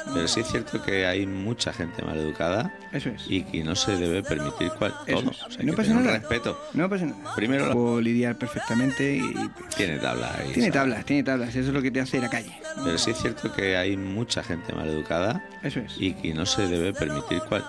Pero sí es cierto que hay mucha gente maleducada Eso es. y que no se debe permitir Eso todo. es. O sea, hay No que pasa tener un nada. respeto. No pasa nada. Primero Puedo lidiar perfectamente tiene tabla ahí, tiene ¿sabes? tablas. Eso es lo que te hace la calle. Pero sí es cierto que hay mucha gente maleducada Eso es. y que no se debe permitir